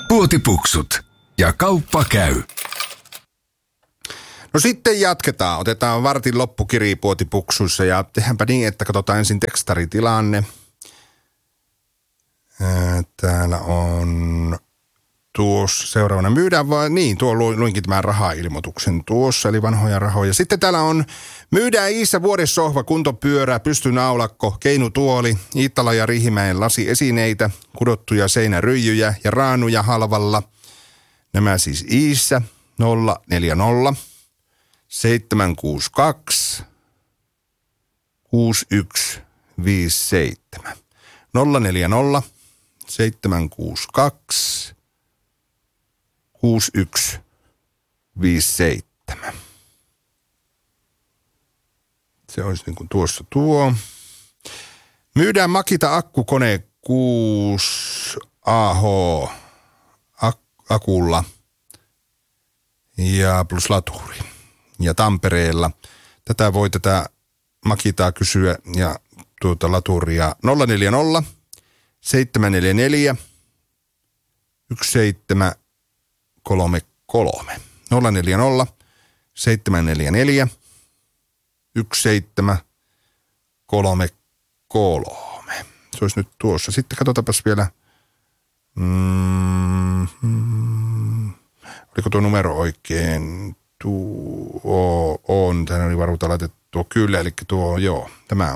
Puotipuksut ja kauppa käy. No sitten jatketaan. Otetaan vartin loppukiri Puotipuksuissa ja tehdäänpä niin, että katsotaan ensin tekstaritilanne. Täällä on tuossa seuraavana myydään vaan, niin tuo luinkin tämän rahailmoituksen tuossa, eli vanhoja rahoja. Sitten täällä on myydään Iissä vuodessohva, kuntopyörä, pystynaulakko, keinutuoli, Iittala ja Riihimäen lasiesineitä, kudottuja seinäryijyjä ja raanuja halvalla. Nämä siis Iissä 040 762 6157. 040 762 6157. Se olisi niin kuin tuossa tuo. Myydään Makita akkukone 6AH akulla ja plus laturi. Ja Tampereella. Tätä voi tätä Makitaa kysyä ja tuota laturia 040 744 1733. 040 744 1733. Se olisi nyt tuossa. Sitten katsotaanpas vielä. Oliko tuo numero oikein? Tuo on. Tänne oli varuuta laitettu kyllä. Eli tuo, joo. Tämä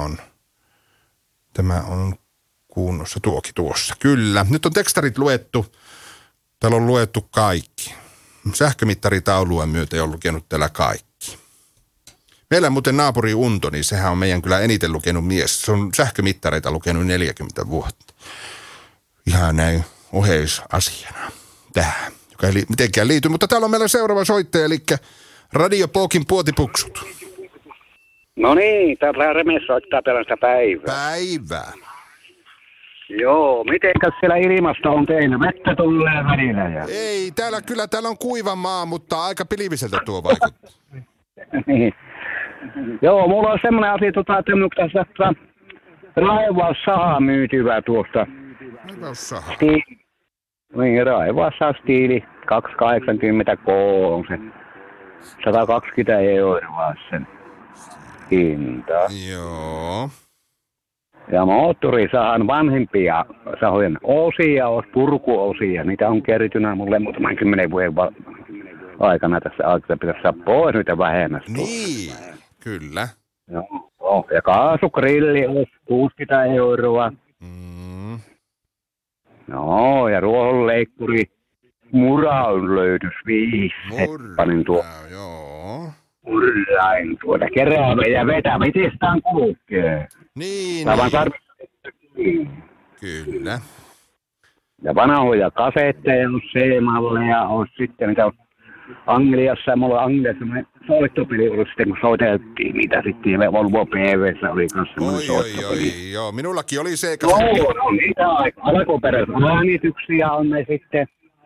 on kunnossa tuokin tuossa. Kyllä. Nyt on tekstarit luettu. Täällä on luettu kaikki. Sähkömittaritaulua myöten on lukenut täällä kaikki. Meillä on muuten naapuri Unto, niin sehän on meidän kyllä eniten lukenut mies. Se on sähkömittareita lukenut 40 vuotta. Ihan näin oheisasiana tähän, joka ei mitenkään liity. Mutta täällä on meillä seuraava soittaja, eli Radio Pokin Puotipuksut. No niin, täällä Remes soittaa tällaista päivää. Päivää. Joo, mitenkäs siellä ilmasto on teillä? Vettä tulee välillä ja... Ei, täällä on kuiva maa, mutta aika pilviseltä tuo vaikuttaa. Niin. Joo, mulla on semmoinen asia, että tässä raivaussaha myytyvää tuosta. Raivaussaha? Niin, raivaussaha stiili 280 K on se 120 € sen hinta. Joo. Ja moottorisahan vanhempia sahojen osia, purkuosia, niitä on kertynyt mulle muutaman 10 vuoden aikana tässä aikana pitäisi saada pois niitä vähemmän. Niin, kyllä. Joo, ja kaasugrilli on 60 €. No, ja ruohonleikkuri Muraun löytys 5. Seppanen tuo. Joo. Murain tuoda keräävä ja vetä, miten sitä kulkee. Niin. Kyllä. Ja vanhoja kasetteja on C-malleja, on sitten mitä on Angliassa, ja mulla on Angliassa soittopeli ollut sitten, kun soiteltiin niitä sitten, ja Volvo PV:ssä oli kanssa semmoinen soittopeli. Joo, minullakin oli se kasetti. Joo, no niitä alkuperäisiä äänityksiä on ne sitten.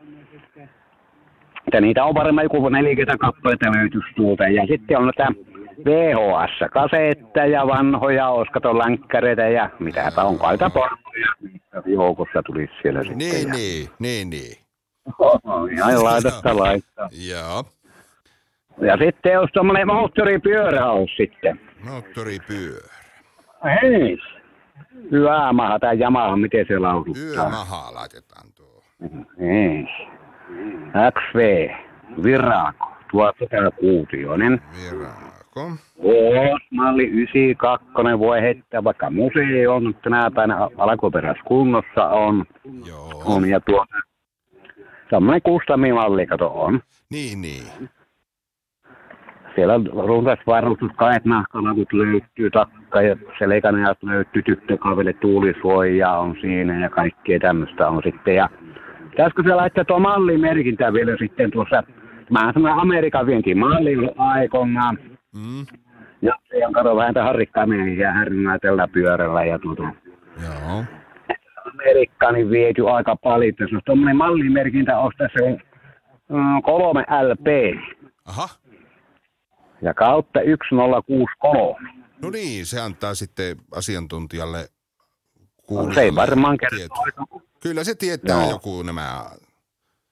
Ja niitä on varmaan joku 40 kappaleita löytyisi tuolta, ja sitten on näitä VHS-kasetteja, vanhoja, oskaton länkkäreitä ja mitäpä on kaita pornoja. Joukossa tulisi siellä sitten. Niin. Ihan laitetta laittaa. Joo. Ja sitten jos tommonen moottoripyörä on sitten. Moottoripyörä. Hei. Yamaha tai Yamaha, miten se lausuttaa? Yamaha laitetaan tuo. Hei. XV. Virago. 1600-kuutioinen. Virago. Malli 92 voi heittää vaikka museoon. Tänä päivänä alkuperäiskunnossa on. Joo. On ja semmoinen custom-malli, kato on. Niin. Siellä runsas varustus, kahdet nahkalakut löytyy, takka ja selkänajat löytyy, tyttökaville tuulisuoja on siinä ja kaikkea tämmöistä on sitten. Ja pitäisikö se laittaa tuo mallimerkintä vielä sitten tuossa, mä sanon Amerikan vientimalli aikoinaan. Ja se on kato vähän harrikkaaminen ja härnää tällä pyörällä ja Joo. Amerikkaanin viety aika paljon. Tässä on tuommoinen mallimerkintä ostaa se 3LP. Aha. Ja kautta 1063. No niin, se antaa sitten asiantuntijalle kuulijalle. Se ei varmaan kertoo. Kyllä se tietää joku nämä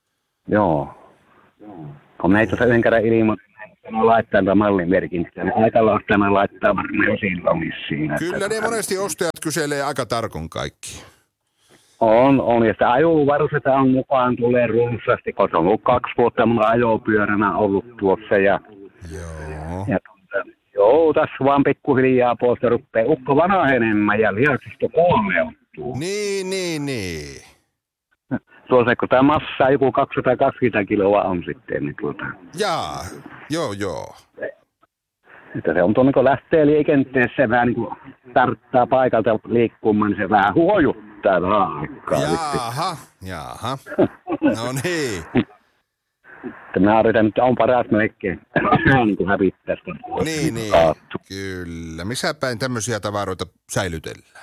Joo. Kun näitä tuossa yhden kerran ilmoittaa, että laittaa tätä mallimerkintää, niin aikalla ostaa laittaa varmaan jo silloin missiin. Kyllä ne monesti ostajat kyselee aika tarkon kaikki. On. Ja sitä ajovarusteita on mukaan tulee runsaasti, koska on ollut 2 vuotta mun ajopyöränä ollut tuossa. Joo. Joo, tässä vaan pikkuhiljaa poista rupeaa ukko vanhenemaan ja lihaksista kuoleutuu. Niin. Tuossa kun tämä massa joku 220 kiloa on sitten. Niin Jaa, joo. Että se on tuon niin lähtee liikenteessä vähän niin kuin tarttaa paikalta liikkumaan, niin se vähän huojuttaa vähän aikaa. Jaha. No niin. Mä yritän nyt, on paras melkein. Niin kuin hävittää sitä. Niin. Kyllä. Missä päin tämmöisiä tavaroita säilytellään?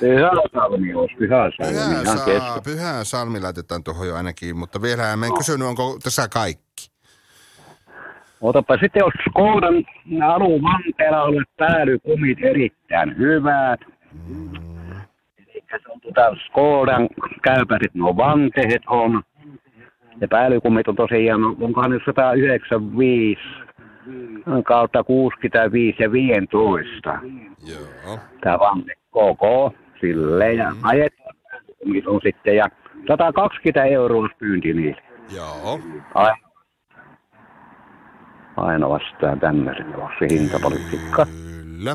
Pyhäsalmi laitetaan tuohon jo ainakin, mutta vielä mä en kysynyt, onko tässä kaikki? Otapa sitten, jos Skodan aluvanteella olevat päälykumit erittäin hyvät. Eli se on Skodan käypärit, nuo vanteet on. Ja päällykummit on tosiaan, onkohan nyt 195 kautta 65 ja 15. Joo. Tämä vante koko silleen ja ajetaan päällykummit on sitten ja 120 € pyynti niille. Joo. Aina vastaan tämmöiset, se hintapolitiikka. Kyllä.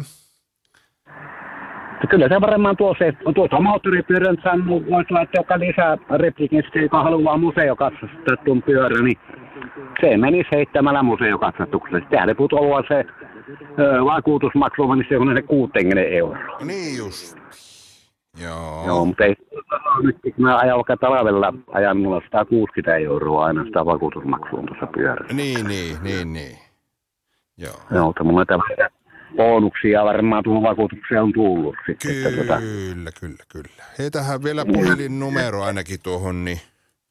Kyllä se varmaan tuossa moottoripyörän sanoo, voisi laittaa joka lisää replikin, joka haluaa museokatsastetun pyörä, niin se menisi heittämällä museokatsastukselle. Täällä puhut olla se vakuutusmaksu, niin se on 60 €. Niin just. Joo, mutta ei nyt, kun mä ajan vaikka talvella, ajan mulla 160 € aina sitä vakuutusmaksua tuossa pyörässä. Niin. Joo. Joo, mutta mulla tämmöisiä bonuksia varmaan tuohon vakuutukseen on tullut sitten. Kyllä. Heitähän vielä puhelinnumero ainakin tuohon, niin.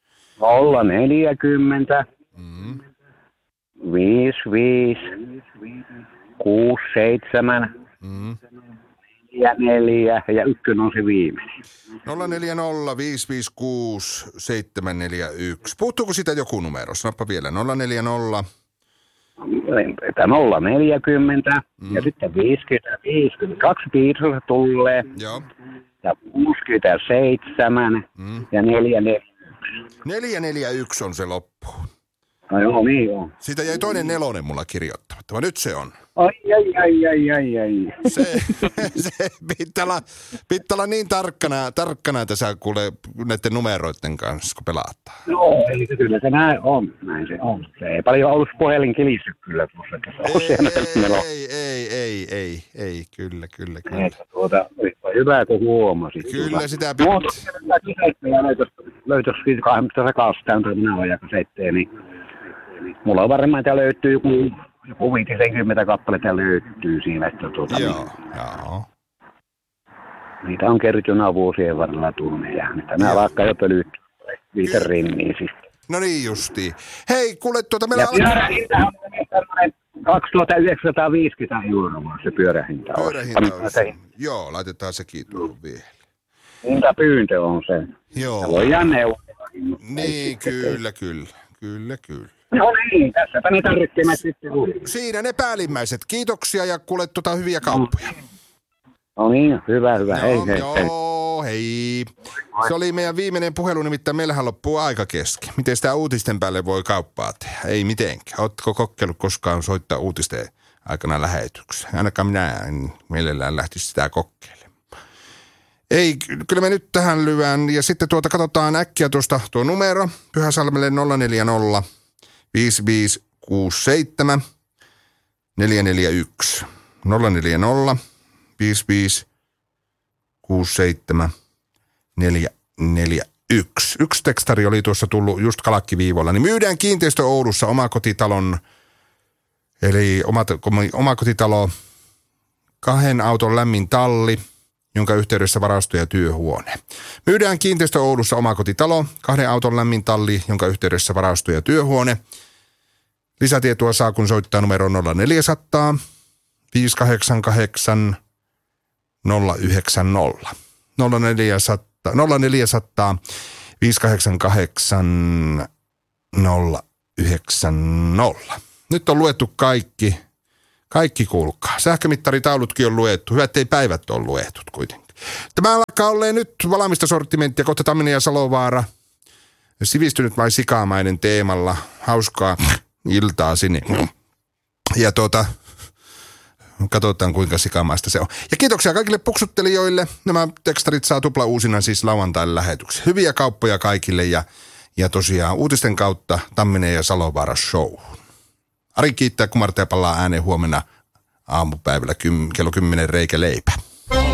040 55 67 4 ja 1 on se viimeinen. 040 556 741. Puuttuuko sitä joku numero? Sanoppa vielä. 040 040 ja sitten 50, 2 piirrosta tulee. Joo. Ja 67 ja 441. 441 on se loppu. No joo, niin on. Siitä jäi toinen 4 mulla kirjoittamatta, vaan nyt se on. Ai. Se pitää olla niin tarkkana tässä kuule näiden numeroiden kanssa, kun pelataan. Joo, eli kyllä se näin on. Se ei paljon ollut puhelin kilissyt kyllä tuossa. Ei, kyllä. Että hyvä, kun huomasit. Kyllä sitä pitää. Löytöisikin 2 kaastaan, minä olen aika 7, niin mulla on varmaan, että löytyy joku 50 kappaletta löytyy siinä. Että Joo. Niitä on kertynyt vuosien varrella tuonne ja nämä vaikka jo pölyt 5 rinniin siis. No niin justiin. Hei, kuule meillä ja pyörähinta on 2950 € se pyörähinta. Joo, laitetaan sekin tuohon vielä. Hintapyyntö on se. Joo. Se voidaan neuvotella. Niin, kyllä. No niin, tässäpä ne tarvitsemat sitten. Siinä ne päällimmäiset. Kiitoksia ja kuule hyviä kauppoja. No niin, hyvä. Hei. Se oli meidän viimeinen puhelu, nimittäin meillähän loppuu aika kesken. Miten sitä uutisten päälle voi kauppaa tehdä? Ei mitenkään. Ootko kokeillut koskaan soittaa uutisten aikana lähetykseen? Ainakaan minä en mielellään lähtisi sitä kokeilemaan. Ei, kyllä me nyt tähän lyön. Ja sitten katsotaan äkkiä tuo numero. Pyhäsalmelle 040 5567 441. 040 5567 441. Yksi tekstari oli tuossa tullut just kalakkiviivoilla. Niin myydään kiinteistö Oulussa omakotitalon, eli omakotitalo, 2 auton lämmin talli, jonka yhteydessä varasto ja työhuone. Myydään kiinteistö Oulussa omakotitalo, 2 auton lämmin talli, jonka yhteydessä varasto ja työhuone. Lisätietoa saa, kun soittaa numero 0400 588 090. 0400 588 090. Nyt on luettu kaikki. Kaikki kuulkaa. Sähkömittaritaulutkin on luettu. Hyvä, ettei päivät ole luetut kuitenkin. Tämä alkaa olleen nyt valmista sortimenttia. Kohta Tamminen ja Salovaara. Sivistynyt vai sikaamainen teemalla. Hauskaa iltaa sinne. Ja katsotaan kuinka sikamaista se on. Ja kiitoksia kaikille puksuttelijoille. Nämä tekstarit saa tupla uusina siis lauantain lähetyksiä. Hyviä kauppoja kaikille ja tosiaan uutisten kautta Tamminen ja Salovaara show. Ari kiittää, kumartaa ja palaa ääneen huomenna aamupäivällä kello 10 reikä leipä.